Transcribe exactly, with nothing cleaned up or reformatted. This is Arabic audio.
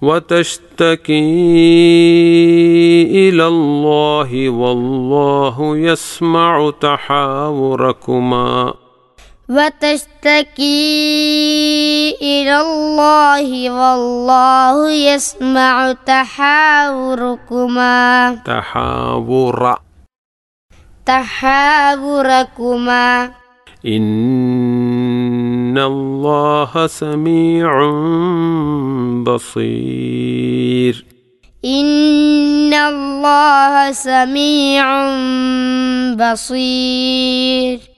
وتشتكي إلى الله والله يسمع تحاوركما وتشتكي إلى الله والله يسمع تحاوركما تحاور تحاوركما إن الله سميع بصير إن الله سميع بصير